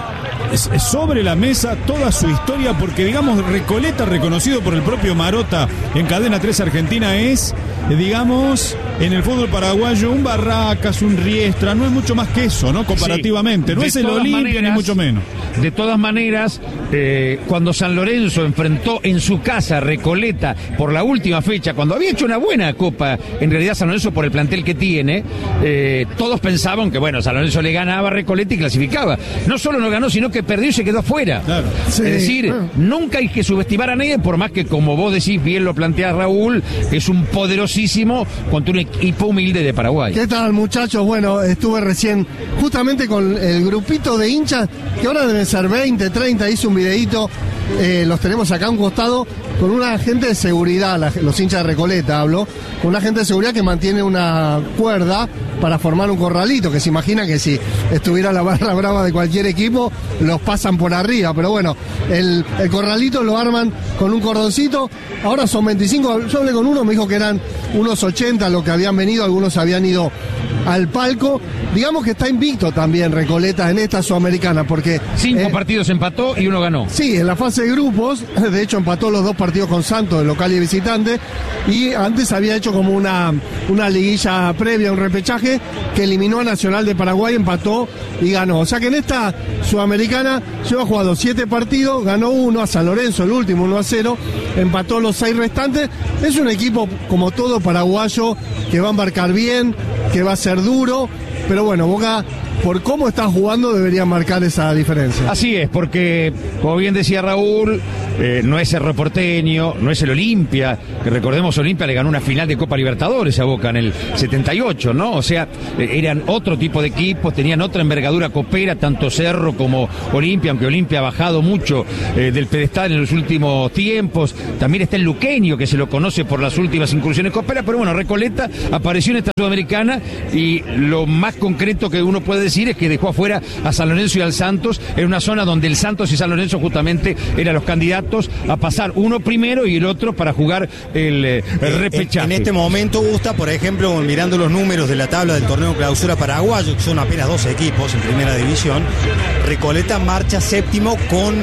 [SPEAKER 1] sobre la mesa toda su historia, porque digamos Recoleta, reconocido por el propio Marota en Cadena 3 Argentina, es, digamos, en el fútbol paraguayo un Barracas, un Riestra, no es mucho más que eso, ¿no? Comparativamente, no es el Olimpia ni mucho menos.
[SPEAKER 2] De todas maneras, cuando San Lorenzo enfrentó en su casa a Recoleta por la última fecha, cuando había hecho una buena copa, en realidad San Lorenzo por el plantel que tiene, todos pensaban que bueno, San Lorenzo le ganaba a Recoleta y clasificaba. No solo no ganó, sino que perdió y se quedó afuera. Claro. Sí. Es decir, nunca hay que subestimar a nadie, por más que, como vos decís, bien lo plantea Raúl, es un poderosísimo contra un equipo humilde de Paraguay.
[SPEAKER 9] ¿Qué tal, muchachos? Bueno, estuve recién justamente con el grupito de hinchas, que ahora deben ser 20, 30, hice un videíto, los tenemos acá a un costado, con una agente de seguridad, los hinchas de Recoleta hablo, con una agente de seguridad que mantiene una cuerda para formar un corralito, que se imagina que si estuviera la barra brava de cualquier equipo, los pasan por arriba, pero bueno, el corralito lo arman con un cordoncito, ahora son 25, yo hablé con uno, me dijo que eran unos 80 los que habían venido, algunos habían ido al palco, digamos que está invicto también Recoleta en esta Sudamericana, porque
[SPEAKER 2] 5 partidos empató y 1 ganó.
[SPEAKER 9] Sí, en la fase de grupos, de hecho empató los 2 partidos con Santos, de local y visitante, y antes había hecho como una liguilla previa, un repechaje, que eliminó a Nacional de Paraguay, empató y ganó. O sea que en esta Sudamericana lleva jugado 7 partidos, ganó 1 a San Lorenzo, el último 1-0, empató los 6 restantes. Es un equipo, como todo paraguayo, que va a embarcar bien, que va a ser duro, pero bueno, Boca, por cómo está jugando, debería marcar esa diferencia.
[SPEAKER 2] Así es, porque, como bien decía Raúl, no es Cerro Porteño, no es el Olimpia, que recordemos, Olimpia le ganó una final de Copa Libertadores a Boca en el 78, ¿no? O sea, eran otro tipo de equipos, tenían otra envergadura copera, tanto Cerro como Olimpia, aunque Olimpia ha bajado mucho del pedestal en los últimos tiempos. También está el Luqueño, que se lo conoce por las últimas incursiones coperas, pero bueno, Recoleta apareció en esta Sudamericana y lo más concreto que uno puede decir es que dejó afuera a San Lorenzo y al Santos, en una zona donde el Santos y San Lorenzo justamente eran los candidatos a pasar, uno primero y el otro para jugar el repechaje.
[SPEAKER 3] En este momento, Gusta, por ejemplo, mirando los números de la tabla del torneo clausura paraguayo, que son apenas 12 equipos en primera división, Recoleta marcha séptimo con,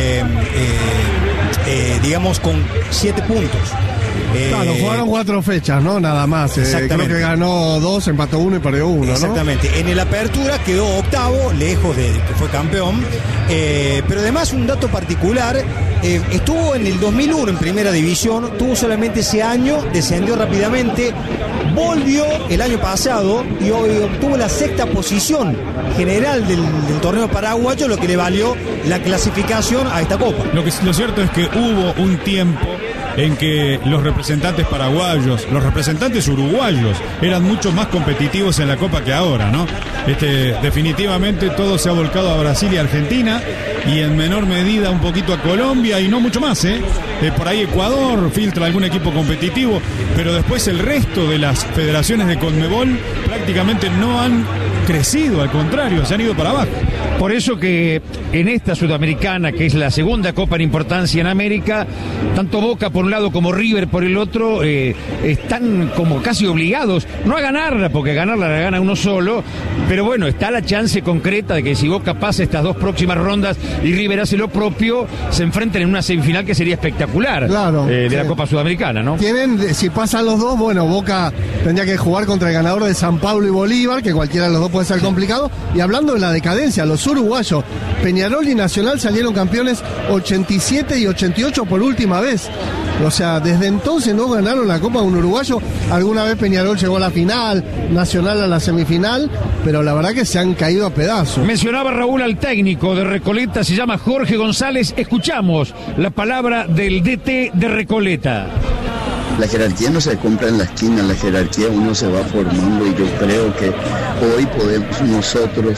[SPEAKER 3] digamos, con 7 puntos.
[SPEAKER 9] Claro, jugaron 4 fechas, ¿no? Nada más. Creo que ganó 2, empató 1 y perdió 1, ¿no?
[SPEAKER 3] Exactamente. En el Apertura quedó octavo, lejos de que fue campeón. Pero además, un dato particular, estuvo en el 2001 en primera división, tuvo solamente ese año, descendió rápidamente, volvió el año pasado y hoy obtuvo la 6ª posición general del torneo paraguayo, lo que le valió la clasificación a esta copa.
[SPEAKER 1] Lo cierto es que hubo un tiempo en que los representantes paraguayos, los representantes uruguayos eran mucho más competitivos en la Copa que ahora, ¿no? Definitivamente todo se ha volcado a Brasil y Argentina y en menor medida un poquito a Colombia y no mucho más, por ahí Ecuador filtra algún equipo competitivo, pero después el resto de las federaciones de Conmebol prácticamente no han crecido, al contrario, se han ido para abajo.
[SPEAKER 2] Por eso que en esta Sudamericana, que es la segunda copa en importancia en América, tanto Boca por un lado como River por el otro, están como casi obligados, no a ganarla, porque ganarla la gana uno solo, pero bueno, está la chance concreta de que si Boca pasa estas dos próximas rondas y River hace lo propio, se enfrenten en una semifinal que sería espectacular,
[SPEAKER 9] claro,
[SPEAKER 2] de la Copa Sudamericana, ¿no?
[SPEAKER 9] Si pasan los dos, bueno, Boca tendría que jugar contra el ganador de San Pablo y Bolívar, que cualquiera de los dos puede ser complicado. Y hablando de la decadencia, los uruguayos, Peñarol y Nacional salieron campeones 87 y 88 por última vez. O sea, desde entonces no ganaron la Copa de un uruguayo. Alguna vez Peñarol llegó a la final, Nacional a la semifinal, pero la verdad que se han caído a pedazos.
[SPEAKER 2] Mencionaba Raúl al técnico de Recoleta, se llama Jorge González. Escuchamos la palabra del DT de Recoleta.
[SPEAKER 19] La jerarquía no se compra en la esquina, la jerarquía uno se va formando, y yo creo que hoy podemos nosotros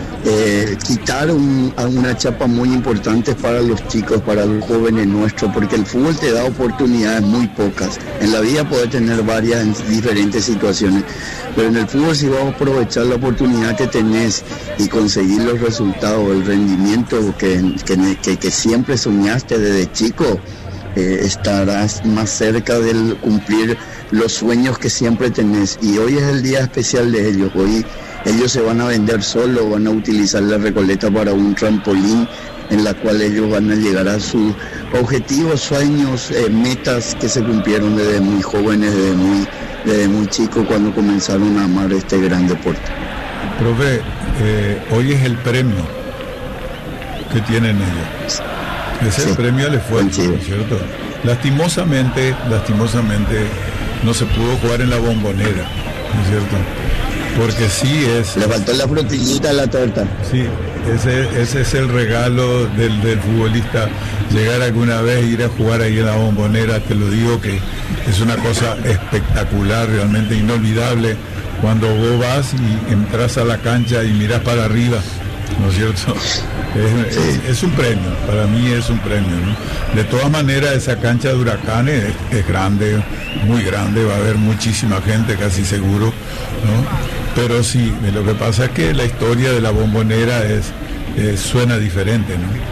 [SPEAKER 19] quitar una chapa muy importante para los chicos, para los jóvenes nuestros, porque el fútbol te da oportunidades muy pocas. En la vida puedes tener varias en diferentes situaciones, pero en el fútbol, si vas a aprovechar la oportunidad que tenés y conseguir los resultados, el rendimiento que siempre soñaste desde chico, estarás más cerca de cumplir los sueños que siempre tenés. Y hoy es el día especial de ellos. Hoy ellos se van a vender solos, van a utilizar la Recoleta para un trampolín en la cual ellos van a llegar a sus objetivos, sueños, metas que se cumplieron desde muy jóvenes, desde muy chicos, cuando comenzaron a amar este gran deporte.
[SPEAKER 20] Profe, hoy es el premio que tienen ellos. Es el premio al esfuerzo, ¿no es cierto? Lastimosamente no se pudo jugar en la Bombonera, ¿no es cierto? Porque sí es...
[SPEAKER 19] Le faltó la frutillita a la torta.
[SPEAKER 20] Sí, ese es el regalo del futbolista, llegar alguna vez, ir a jugar ahí en la Bombonera. Te lo digo que es una cosa espectacular, realmente inolvidable, cuando vos vas y entras a la cancha y mirás para arriba, ¿no es cierto? Es un premio, para mí es un premio, ¿no? De todas maneras, esa cancha de Huracanes es grande, muy grande, va a haber muchísima gente, casi seguro, ¿no? Pero sí, lo que pasa es que la historia de la Bombonera suena diferente,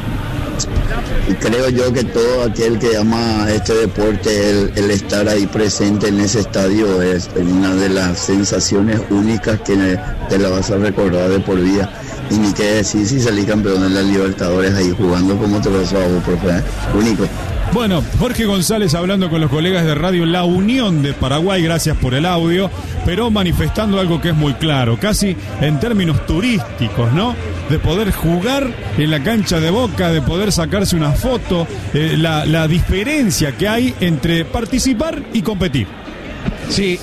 [SPEAKER 20] ¿no?
[SPEAKER 19] Y creo yo que todo aquel que ama este deporte, el estar ahí presente en ese estadio es una de las sensaciones únicas que te la vas a recordar de por vida. Y ni qué decir si salí campeón de la Libertadores ahí jugando como te pasó a vos, profe. Único.
[SPEAKER 1] Bueno, Jorge González hablando con los colegas de radio La Unión de Paraguay, gracias por el audio, pero manifestando algo que es muy claro, casi en términos turísticos, ¿no? De poder jugar en la cancha de Boca, de poder sacarse una foto, la diferencia que hay entre participar y competir.
[SPEAKER 2] Sí,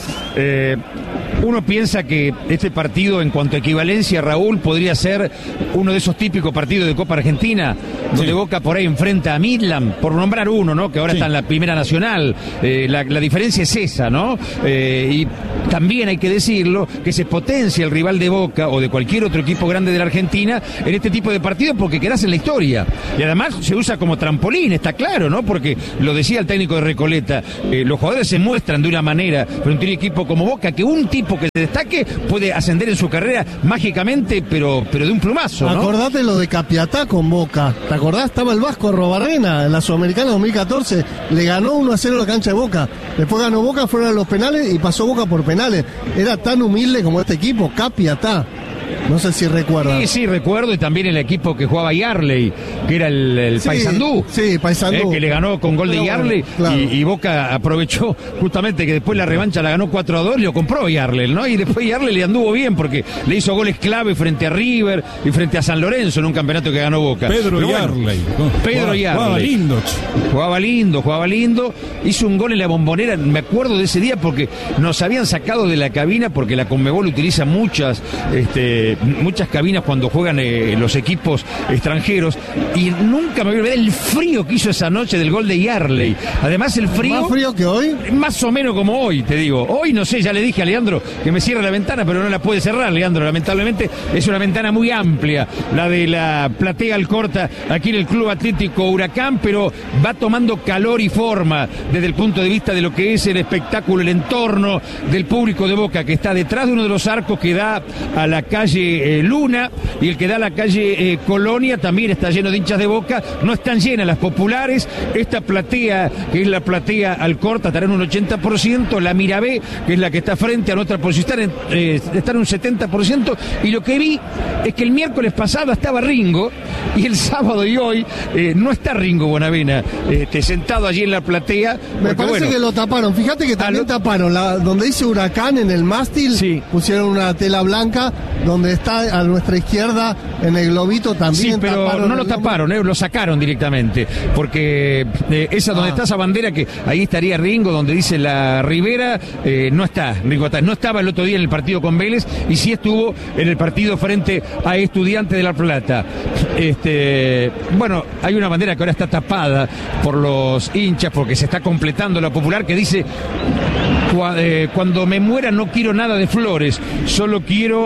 [SPEAKER 2] uno piensa que este partido, en cuanto a equivalencia, Raúl, podría ser uno de esos típicos partidos de Copa Argentina, donde Boca por ahí enfrenta a Midland, por nombrar uno, ¿no? Que ahora está en la Primera Nacional. La diferencia es esa, ¿no? Y también hay que decirlo, que se potencia el rival de Boca o de cualquier otro equipo grande de la Argentina en este tipo de partidos, porque quedás en la historia. Y además se usa como trampolín, está claro, ¿no? Porque lo decía el técnico de Recoleta, los jugadores se muestran de una manera frente a un equipo como Boca, que un tipo que se destaque puede ascender en su carrera mágicamente, pero de un plumazo, ¿no?
[SPEAKER 9] Acordate lo de Capiatá con Boca. ¿Te acordás? Estaba el Vasco Arrobarrena en la Sudamericana 2014. Le ganó 1-0 la cancha de Boca. Después ganó Boca, fueron a los penales y pasó Boca por penales. Era tan humilde como este equipo, Capiatá. No sé si recuerdas.
[SPEAKER 2] Sí, recuerdo, y también el equipo que jugaba Yarley, que era el Paysandú.
[SPEAKER 9] Sí, Paysandú.
[SPEAKER 2] Que le ganó con gol de Yarley, claro. y Boca aprovechó justamente que después la revancha la ganó 4-2 y lo compró Yarley, ¿no? Y después Yarley le anduvo bien porque le hizo goles clave frente a River y frente a San Lorenzo en un campeonato que ganó Boca.
[SPEAKER 1] Pedro Yarley.
[SPEAKER 2] Jugaba lindo. Hizo un gol en la Bombonera, me acuerdo de ese día porque nos habían sacado de la cabina, porque la Conmebol utiliza muchas cabinas cuando juegan los equipos extranjeros, y nunca me voy a olvidar el frío que hizo esa noche del gol de Yarley. Además el frío...
[SPEAKER 9] ¿Más frío que hoy?
[SPEAKER 2] Más o menos como hoy, te digo. Hoy no sé, ya le dije a Leandro que me cierre la ventana, pero no la puede cerrar, Leandro. Lamentablemente es una ventana muy amplia, la de la platea Alcorta aquí en el Club Atlético Huracán, pero va tomando calor y forma desde el punto de vista de lo que es el espectáculo, el entorno del público de Boca, que está detrás de uno de los arcos que da a la calle Luna, y el que da a la calle Colonia también está lleno de hinchas de Boca. No están llenas las populares. Esta platea, que es la platea Alcorta, estará en un 80%, la Mirabé, que es la que está frente a nuestra posición, está en un 70%, y lo que vi es que el miércoles pasado estaba Ringo, y el sábado y hoy no está Ringo Bonavena sentado allí en la platea.
[SPEAKER 9] Me parece que lo taparon. Fíjate que también taparon donde dice Huracán en el mástil, pusieron una tela blanca, donde está a nuestra izquierda en el globito también.
[SPEAKER 2] Sí, pero no lo taparon, lo sacaron directamente, porque esa donde está esa bandera, que ahí estaría Ringo, donde dice la Ribera, no está Ringo, no estaba el otro día en el partido con Vélez, y sí estuvo en el partido frente a Estudiantes de La Plata. Bueno, hay una bandera que ahora está tapada por los hinchas porque se está completando la popular, que dice: cuando me muera no quiero nada de flores, solo quiero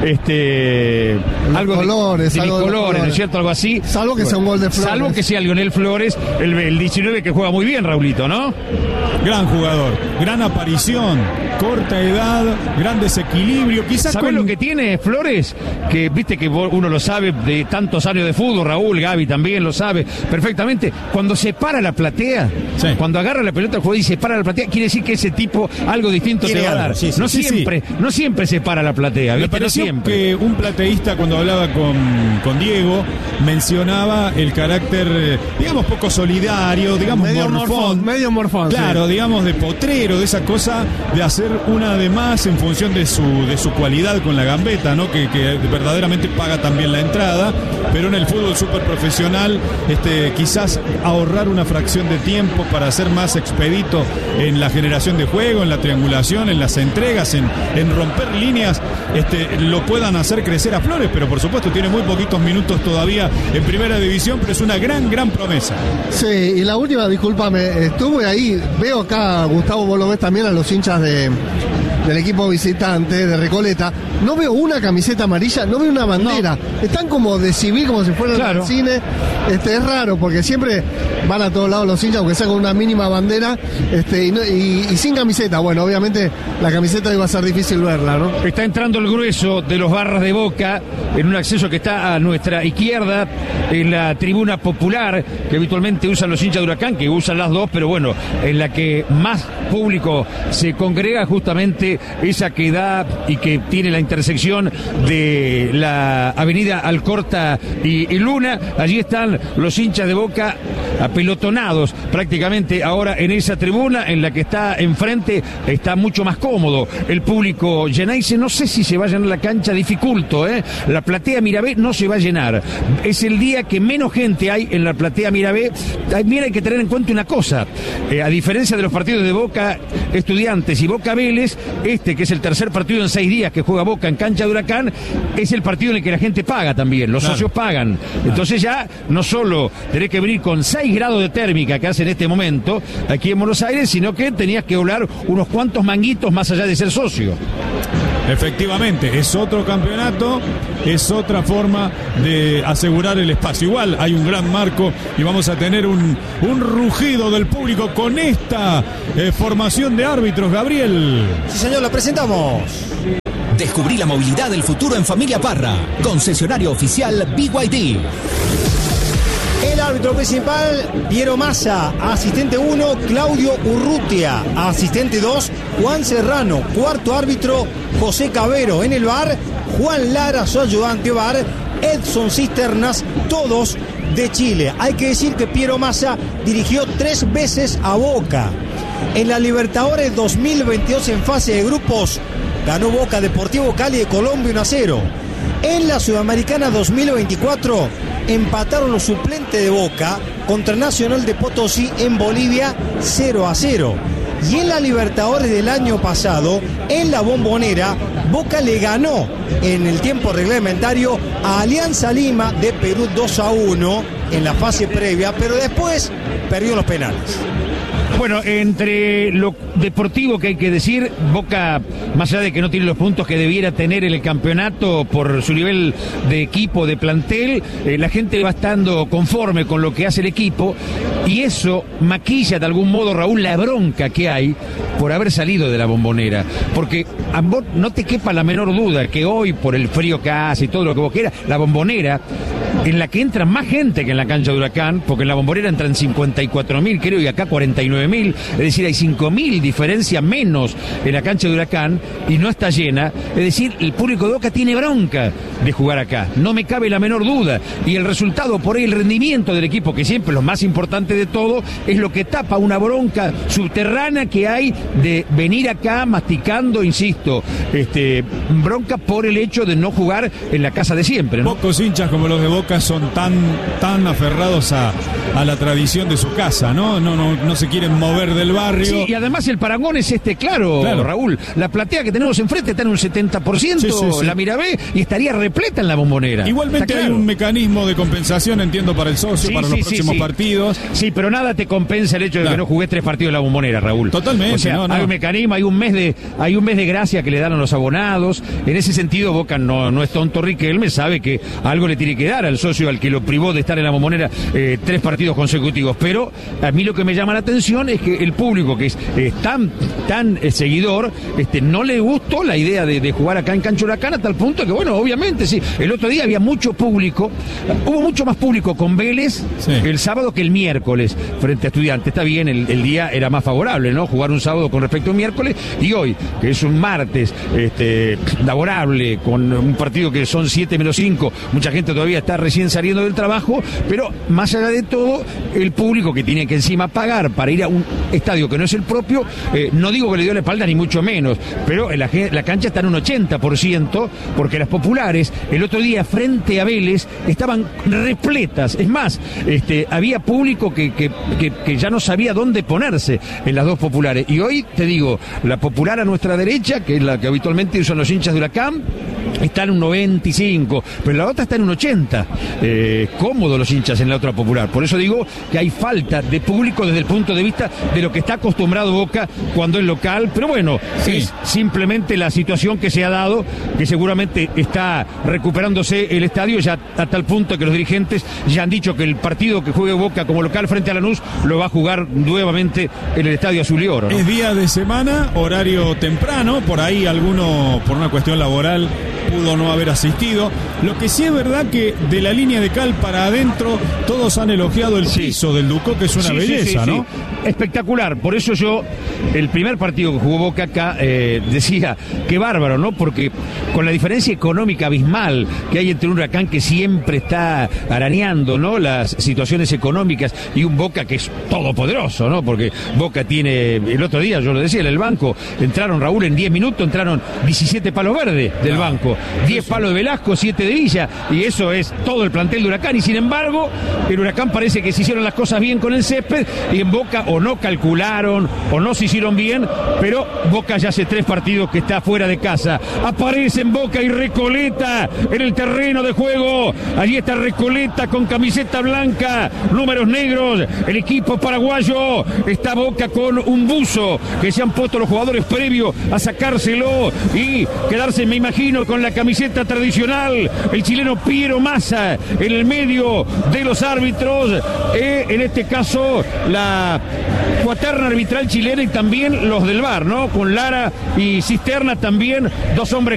[SPEAKER 2] algo
[SPEAKER 9] colores,
[SPEAKER 2] de mis colores, ¿no es cierto? Algo así.
[SPEAKER 9] Salvo que sea un gol de Flores.
[SPEAKER 2] Salvo que sea Lionel Flores, el 19, que juega muy bien, Raulito, ¿no?
[SPEAKER 1] Gran jugador, gran aparición, corta edad, gran desequilibrio. Quizás
[SPEAKER 2] ¿sabes lo que tiene Flores? Que viste que uno lo sabe de tantos años de fútbol, Raúl, Gaby también lo sabe perfectamente. Cuando se para la platea, cuando agarra la pelota el jugador y se para la platea, quiere decir que ese tipo algo distinto te va a dar. No siempre se para la platea, ¿viste?
[SPEAKER 1] Me pareció
[SPEAKER 2] no siempre.
[SPEAKER 1] Que un plateísta, cuando hablaba con Diego, mencionaba el carácter, digamos, poco solidario, digamos,
[SPEAKER 9] medio morfón.
[SPEAKER 1] Claro, digamos, de potrero, de esa cosa de hacer una de más en función de su cualidad con la gambeta, ¿no? Que verdaderamente paga también la entrada, pero en el fútbol súper profesional, quizás ahorrar una fracción de tiempo para ser más expedito en la generación de juego, en la triangulación, en las entregas, en romper líneas, lo puedan hacer crecer a Flores, pero por supuesto tiene muy poquitos minutos todavía en primera división, pero es una gran promesa.
[SPEAKER 9] Sí, y la última, discúlpame, estuve ahí, veo acá, Gustavo, vos lo ves también, a los hinchas del equipo visitante de Recoleta, no veo una camiseta amarilla, no veo una bandera, están como de civil, como si fueran al cine. Es raro porque siempre van a todos lados los hinchas, aunque sea con una mínima bandera, y sin camiseta. Bueno, obviamente la camiseta iba a ser difícil verla, ¿no?
[SPEAKER 2] Está entrando el grueso de los barras de Boca en un acceso que está a nuestra izquierda, en la tribuna popular que habitualmente usan los hinchas de Huracán, que usan las dos, pero bueno, en la que más público se congrega, justamente esa que da y que tiene la intersección de la avenida Alcorta y Luna. Allí están los hinchas de Boca apelotonados prácticamente ahora en esa tribuna, en la que está enfrente. Está mucho más cómodo el público Geneise. No sé si se va a llenar la cancha, dificulto, la platea Mirabé no se va a llenar. Es el día que menos gente hay en la platea Mirabé. También hay que tener en cuenta una cosa, a diferencia de los partidos de Boca Estudiantes y Boca Vélez, que es el tercer partido en 6 días que juega Boca en cancha de Huracán, es el partido en el que la gente paga también, los socios pagan. Entonces ya no solo tenés que venir con 6 grados de térmica que hace en este momento aquí en Buenos Aires, sino que tenías que volar unos cuantos manguitos más allá de ser socio.
[SPEAKER 1] Efectivamente, es otro campeonato, es otra forma de asegurar el espacio. Igual hay un gran marco y vamos a tener un rugido del público con esta formación de árbitros, Gabriel.
[SPEAKER 3] Sí, señor, lo presentamos.
[SPEAKER 15] Descubrí la movilidad del futuro en Familia Parra, concesionario oficial BYD.
[SPEAKER 3] El árbitro principal, Piero Massa. Asistente 1, Claudio Urrutia. Asistente 2, Juan Serrano. Cuarto árbitro, José Cabero. En el VAR, Juan Lara, su ayudante VAR, Edson Cisternas, todos de Chile. Hay que decir que Piero Massa dirigió 3 veces a Boca. En la Libertadores 2022 en fase de grupos, ganó Boca Deportivo Cali de Colombia 1-0. En la Sudamericana 2024 empataron los suplentes de Boca contra Nacional de Potosí en Bolivia 0-0. Y en la Libertadores del año pasado, en la Bombonera, Boca le ganó en el tiempo reglamentario a Alianza Lima de Perú 2-1 en la fase previa, pero después perdió los penales.
[SPEAKER 2] Bueno, entre lo deportivo que hay que decir, Boca, más allá de que no tiene los puntos que debiera tener en el campeonato por su nivel de equipo, de plantel, la gente va estando conforme con lo que hace el equipo y eso maquilla de algún modo, Raúl, la bronca que hay por haber salido de la Bombonera. Porque a vos no te quepa la menor duda que hoy, por el frío que hace y todo lo que vos quieras, la Bombonera, en la que entra más gente que en la cancha de Huracán, porque en la Bombonera entran 54.000, creo, y acá 49.000, es decir, hay 5.000 diferencia menos en la cancha de Huracán y no está llena, es decir, el público de Boca tiene bronca de jugar acá, no me cabe la menor duda, y el resultado, por ahí el rendimiento del equipo, que siempre es lo más importante de todo, es lo que tapa una bronca subterránea que hay de venir acá masticando, insisto, bronca por el hecho de no jugar en la casa de siempre, ¿no?
[SPEAKER 1] Pocos hinchas como los de Boca son tan aferrados a la tradición de su casa, ¿no? No se quieren mover del barrio.
[SPEAKER 2] Sí, y además el parangón es claro, Raúl, la platea que tenemos enfrente está en un 70%, sí. La Mirabé, y estaría repleta en la Bombonera.
[SPEAKER 1] Igualmente hay un mecanismo de compensación, entiendo, para el socio, para los próximos partidos.
[SPEAKER 2] Sí, pero nada te compensa el hecho de que no jugué 3 partidos en la Bombonera, Raúl.
[SPEAKER 1] Totalmente.
[SPEAKER 2] O sea, hay un mecanismo, hay un mes de gracia que le dan a los abonados. En ese sentido, Boca no es tonto. Riquelme sabe que algo le tiene que dar al socio al que lo privó de estar en la Bombonera 3 partidos consecutivos. Pero a mí lo que me llama la atención es que el público que es tan seguidor, no le gustó la idea de jugar acá en Cancha Huracán, a tal punto que, bueno, obviamente, sí, el otro día había mucho público, hubo mucho más público con Vélez el sábado que el miércoles frente a Estudiantes. Está bien, el día era más favorable, ¿no? Jugar un sábado con respecto a un miércoles, y hoy, que es un martes laborable, con un partido que son 7 menos 5, mucha gente todavía está recién saliendo del trabajo, pero más allá de todo, el público que tiene que encima pagar para ir a un estadio que no es el propio, no digo que le dio la espalda ni mucho menos, pero la cancha está en un 80%, porque las populares el otro día frente a Vélez estaban repletas. Es más, había público que ya no sabía dónde ponerse en las dos populares, y hoy te digo, la popular a nuestra derecha, que es la que habitualmente usan los hinchas de Huracán, está en un 95, pero la otra está en un 80. Cómodo los hinchas en la otra popular. Por eso digo que hay falta de público desde el punto de vista de lo que está acostumbrado Boca cuando es local, pero bueno, es simplemente la situación que se ha dado, que seguramente está recuperándose el estadio ya a tal punto que los dirigentes ya han dicho que el partido que juegue Boca como local frente a Lanús lo va a jugar nuevamente en el estadio Azul y Oro, ¿no?
[SPEAKER 1] Es día de semana, horario temprano, por ahí alguno por una cuestión laboral pudo no haber asistido. Lo que sí es verdad que de la línea de cal para adentro todos han elogiado el piso del Ducó, que es una belleza, ¿no?
[SPEAKER 2] Espectacular. Por eso yo, el primer partido que jugó Boca acá, decía, qué bárbaro, ¿no? Porque con la diferencia económica abismal que hay entre un Huracán que siempre está arañando, ¿no?, las situaciones económicas, y un Boca que es todopoderoso, ¿no? Porque Boca tiene, el otro día yo lo decía, en el banco entraron, Raúl, en 10 minutos entraron 17 palos verdes del banco, 10 palos de Velasco, 7 de Villa, y eso es todo el plantel de Huracán. Y sin embargo, el Huracán parece que se hicieron las cosas bien con el césped, y en Boca o no calcularon o no se hicieron bien, pero Boca ya hace 3 partidos que está fuera de casa. Aparece en Boca y Recoleta en el terreno de juego. Allí está Recoleta con camiseta blanca, números negros, el equipo paraguayo. Está Boca con un buzo que se han puesto los jugadores previo a sacárselo y quedarse, me imagino, con la camiseta tradicional. El chileno Piero Massa en el medio de los árbitros, en este caso la cuaterna arbitral chilena y también los del VAR, ¿no? Con Lara y Cisterna también, 2 hombres